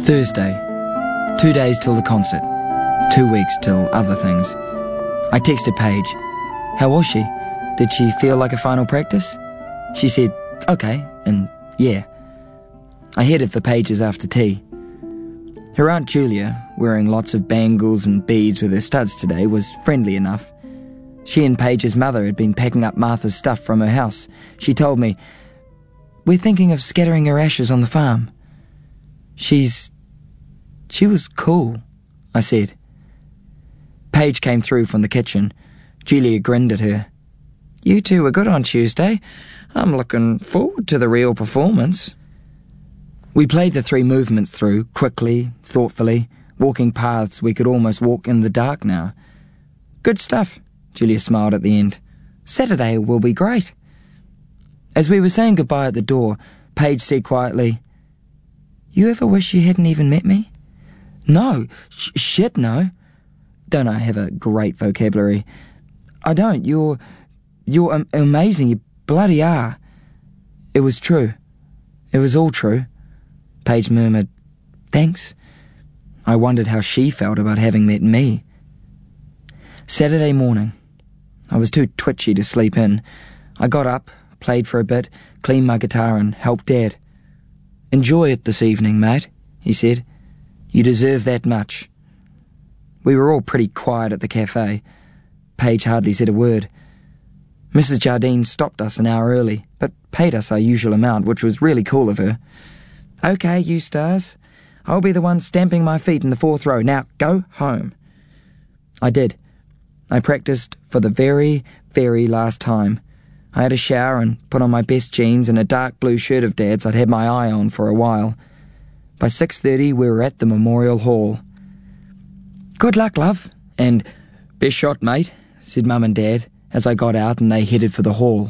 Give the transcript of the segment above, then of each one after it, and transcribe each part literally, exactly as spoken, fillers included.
Thursday. Two days till the concert. Two weeks till other things. I texted Paige. How was she? Did she feel like a final practice? She said, okay, and yeah. I headed for Paige's after tea. Her Aunt Julia, wearing lots of bangles and beads with her studs today, was friendly enough. She and Paige's mother had been packing up Martha's stuff from her house. She told me, we're thinking of scattering her ashes on the farm. She's... She was cool, I said. Paige came through from the kitchen. Julia grinned at her. You two were good on Tuesday. I'm looking forward to the real performance. We played the three movements through, quickly, thoughtfully, walking paths we could almost walk in the dark now. Good stuff, Julia smiled at the end. Saturday will be great. As we were saying goodbye at the door, Paige said quietly, You ever wish you hadn't even met me? No, sh- shit no. Don't I have a great vocabulary? I don't, you're... You're am- amazing, you bloody are. It was true. It was all true. Paige murmured, Thanks. I wondered how she felt about having met me. Saturday morning. I was too twitchy to sleep in. I got up, played for a bit, cleaned my guitar and helped Dad. Enjoy it this evening, mate, he said. You deserve that much. We were all pretty quiet at the cafe. Paige hardly said a word. Missus Jardine stopped us an hour early, but paid us our usual amount, which was really cool of her. Okay, you stars. I'll be the one stamping my feet in the fourth row. Now, go home. I did. I practiced for the very, very last time. I had a shower and put on my best jeans and a dark blue shirt of Dad's I'd had my eye on for a while. By six thirty we were at the Memorial Hall. Good luck, love, and best shot, mate, said Mum and Dad as I got out and they headed for the hall.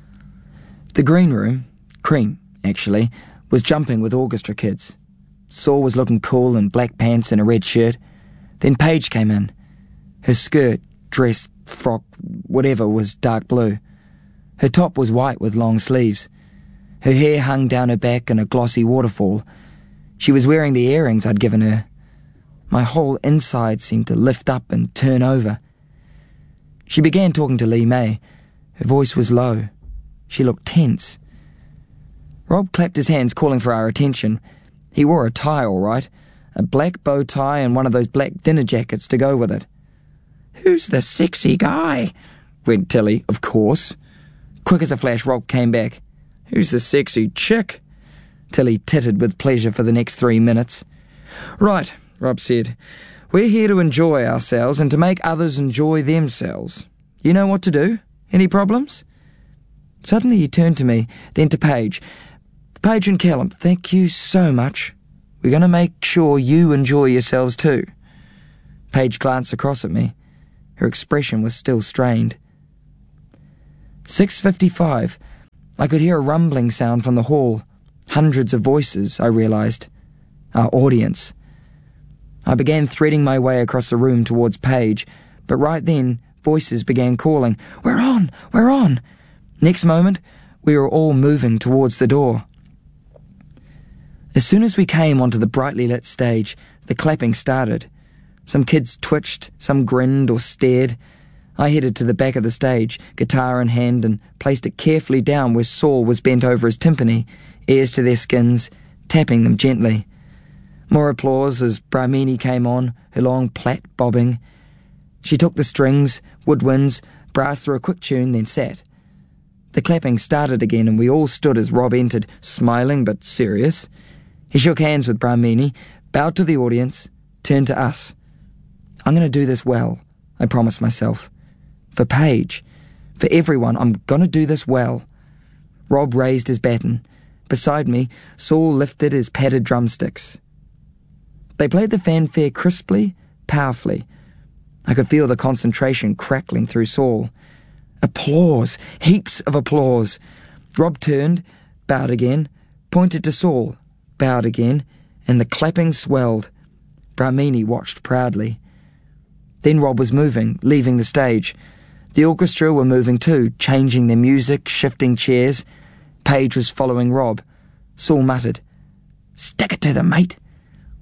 The green room, cream, actually, was jumping with orchestra kids. Saul was looking cool in black pants and a red shirt. Then Paige came in. Her skirt, dress, frock, whatever, was dark blue. Her top was white with long sleeves. Her hair hung down her back in a glossy waterfall. She was wearing the earrings I'd given her. My whole inside seemed to lift up and turn over. She began talking to Lee May. Her voice was low. She looked tense. Rob clapped his hands, calling for our attention. He wore a tie, all right, a black bow tie and one of those black dinner jackets to go with it. Who's the sexy guy? Went Tilly, of course. Quick as a flash, Rob came back. Who's the sexy chick? Tilly tittered with pleasure for the next three minutes. Right, Rob said. We're here to enjoy ourselves and to make others enjoy themselves. You know what to do? Any problems? Suddenly he turned to me, then to Paige. Paige and Callum, thank you so much. We're going to make sure you enjoy yourselves too. Paige glanced across at me. Her expression was still strained. six fifty-five. I could hear a rumbling sound from the hall. Hundreds of voices, I realized. Our audience. I began threading my way across the room towards Paige, but right then, voices began calling, We're on! We're on! Next moment, we were all moving towards the door. As soon as we came onto the brightly lit stage, the clapping started. Some kids twitched, some grinned or stared. I headed to the back of the stage, guitar in hand, and placed it carefully down where Saul was bent over his timpani, ears to their skins, tapping them gently. More applause as Brahmini came on, her long plait bobbing. She took the strings, woodwinds, brassed through a quick tune, then sat. The clapping started again, and we all stood as Rob entered, smiling but serious. He shook hands with Brahmini, bowed to the audience, turned to us. I'm going to do this well, I promised myself. For Paige, for everyone, I'm going to do this well. Rob raised his baton. Beside me, Saul lifted his padded drumsticks. They played the fanfare crisply, powerfully. I could feel the concentration crackling through Saul. Applause, heaps of applause. Rob turned, bowed again, pointed to Saul, bowed again, and the clapping swelled. Brahmini watched proudly. Then Rob was moving, leaving the stage. The orchestra were moving too, changing their music, shifting chairs. Paige was following Rob. Saul muttered, Stick it to them, mate.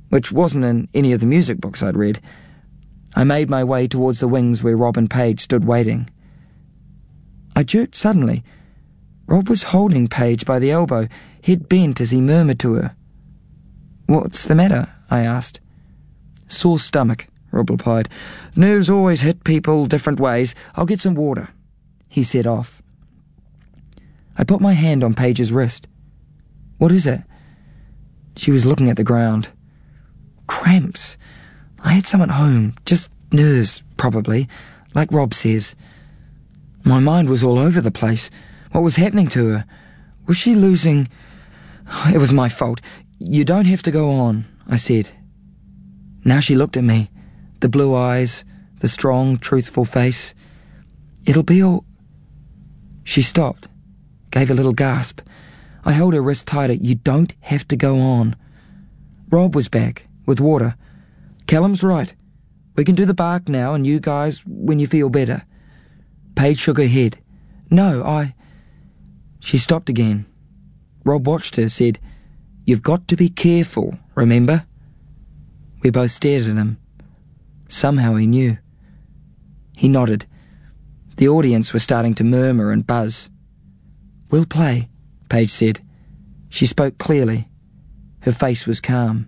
which wasn't in any of the music books I'd read. I made my way towards the wings where Rob and Paige stood waiting. I jerked suddenly. Rob was holding Paige by the elbow, head bent as he murmured to her. "What's the matter?" I asked. "Sore stomach," Rob replied. "Nerves always hit people different ways. I'll get some water." He set off. I put my hand on Paige's wrist. "What is it?" She was looking at the ground. "Cramps. I had some at home. Just nerves, probably, like Rob says." My mind was all over the place. What was happening to her? Was she losing? It was my fault. "You don't have to go on," I said. Now she looked at me, the blue eyes, the strong, truthful face. "It'll be all..." She stopped, gave a little gasp. I held her wrist tighter. "You don't have to go on." Rob was back, with water. "Callum's right. We can do the bark now, and you guys when you feel better." Paige shook her head. "No, I..." She stopped again. Rob watched her, said, "You've got to be careful, remember?" We both stared at him. Somehow he knew. He nodded. The audience was starting to murmur and buzz. "We'll play," Paige said. She spoke clearly. Her face was calm.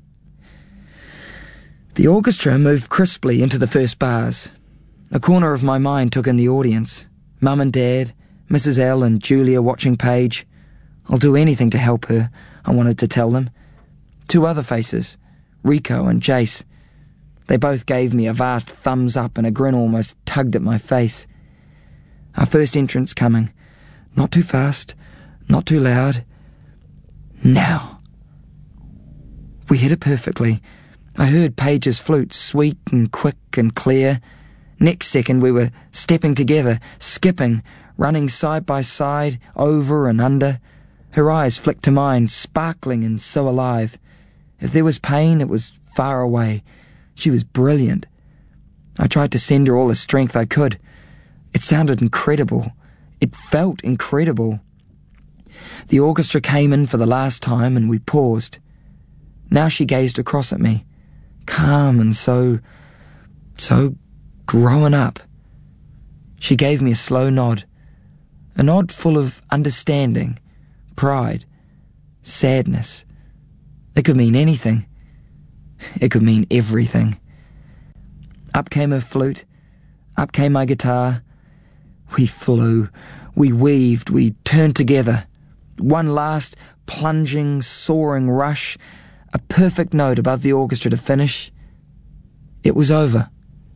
The orchestra moved crisply into the first bars. A corner of my mind took in the audience. Mum and Dad, Missus L and Julia watching Paige. "I'll do anything to help her," I wanted to tell them. Two other faces, Rico and Jace. They both gave me a vast thumbs up and a grin almost tugged at my face. Our first entrance coming. Not too fast, not too loud. Now. We hit it perfectly. I heard Paige's flute, sweet and quick and clear. Next second we were stepping together, skipping, running side by side, over and under. Her eyes flicked to mine, sparkling and so alive. If there was pain, it was far away. She was brilliant. I tried to send her all the strength I could. It sounded incredible. It felt incredible. The orchestra came in for the last time and we paused. Now she gazed across at me, calm and so, so grown up. She gave me a slow nod, a nod full of understanding, pride, sadness. It could mean anything. It could mean everything. Up came her flute. Up came my guitar. We flew. We weaved. We turned together. One last plunging, soaring rush. A perfect note above the orchestra to finish. It was over.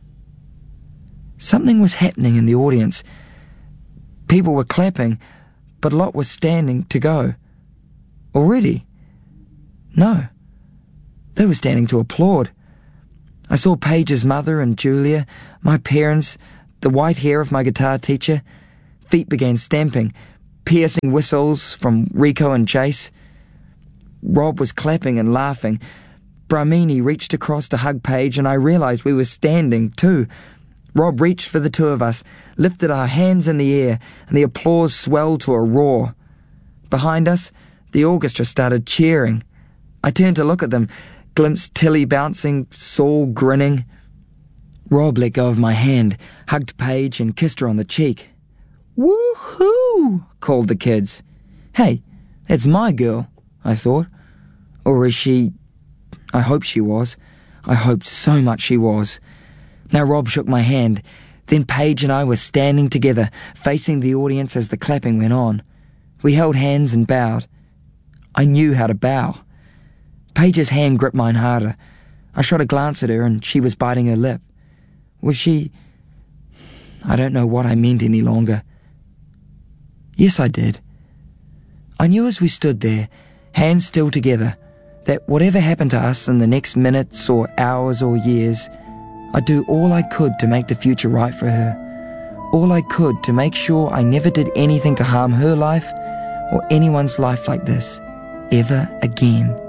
Something was happening in the audience. People were clapping, but a lot was standing to go. Already? No. They were standing to applaud. I saw Paige's mother and Julia, my parents, the white hair of my guitar teacher. Feet began stamping, piercing whistles from Rico and Jace. Rob was clapping and laughing. Brahmini reached across to hug Paige, and I realized we were standing too. Rob reached for the two of us, lifted our hands in the air, and the applause swelled to a roar. Behind us, the orchestra started cheering. I turned to look at them, glimpsed Tilly bouncing, Saul grinning. Rob let go of my hand, hugged Paige, and kissed her on the cheek. "Woo-hoo!" called the kids. "Hey, that's my girl," I thought. Or is she... I hoped she was. I hoped so much she was. Now Rob shook my hand. Then Paige and I were standing together, facing the audience as the clapping went on. We held hands and bowed. I knew how to bow. Paige's hand gripped mine harder. I shot a glance at her and she was biting her lip. Was she... I don't know what I meant any longer. Yes, I did. I knew as we stood there, hands still together, that whatever happened to us in the next minutes or hours or years, I'd do all I could to make the future right for her. All I could to make sure I never did anything to harm her life or anyone's life like this, ever again.